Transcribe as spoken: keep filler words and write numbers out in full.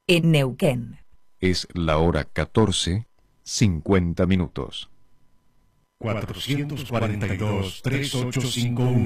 en Neuquén. Es la hora catorce, cincuenta minutos. cuatrocientos cuarenta y dos, treinta y ocho cincuenta y uno